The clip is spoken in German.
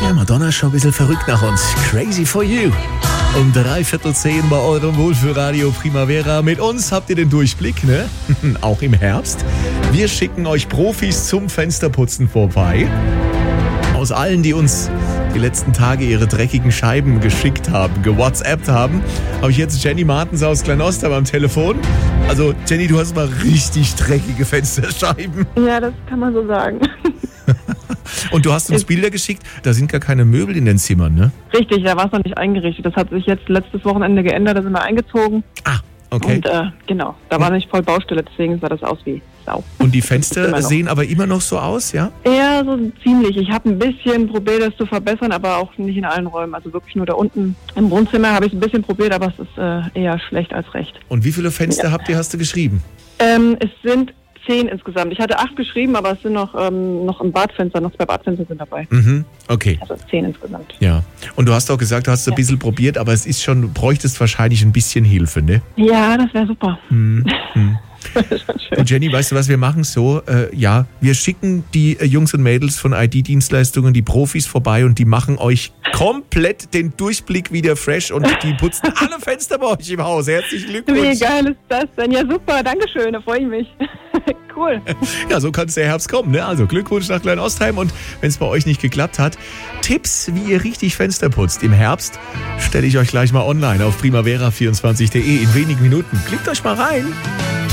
Ja, Madonna ist schon ein bisschen verrückt nach uns. Crazy for you. Um 9:45 bei eurem Wohlfühlradio Primavera. Mit uns habt ihr den Durchblick, ne? Auch im Herbst. Wir schicken euch Profis zum Fensterputzen vorbei. Aus allen, die uns die letzten Tage ihre dreckigen Scheiben geschickt haben, gewhatsappt haben, habe ich jetzt Jenny Martens aus Kleinostheim am Telefon. Also Jenny, du hast mal richtig dreckige Fensterscheiben. Ja, das kann man so sagen. Und du hast uns Bilder geschickt, da sind gar keine Möbel in den Zimmern, ne? Richtig, da war es noch nicht eingerichtet. Das hat sich jetzt letztes Wochenende geändert, da sind wir eingezogen. Ah, okay. Und genau, da war nicht voll Baustelle, deswegen sah das aus wie Sau. Und die Fenster sehen aber immer noch so aus, ja? Ja, so ziemlich. Ich habe ein bisschen probiert, das zu verbessern, aber auch nicht in allen Räumen. Also wirklich nur da unten im Wohnzimmer habe ich ein bisschen probiert, aber es ist eher schlecht als recht. Und wie viele Fenster hast du geschrieben? Es sind 10 insgesamt. Ich hatte 8 geschrieben, aber es sind noch im Badfenster, noch 2 Badfenster sind dabei. Mhm, okay. Also 10 insgesamt. Ja. Und du hast auch gesagt, du hast ein bisschen probiert, aber es ist schon, du bräuchtest wahrscheinlich ein bisschen Hilfe, ne? Ja, das wäre super. Und Jenny, weißt du, was wir machen? So, wir schicken die Jungs und Mädels von ID-Dienstleistungen, die Profis vorbei und die machen euch komplett den Durchblick wieder fresh und die putzen alle Fenster bei euch im Haus. Herzlichen Glückwunsch. Wie geil ist das denn? Ja, super, dankeschön, da freue ich mich. Cool. Ja, so kann es der Herbst kommen, ne? Also Glückwunsch nach Kleinostheim und wenn es bei euch nicht geklappt hat, Tipps, wie ihr richtig Fenster putzt im Herbst, stelle ich euch gleich mal online auf primavera24.de in wenigen Minuten. Klickt euch mal rein.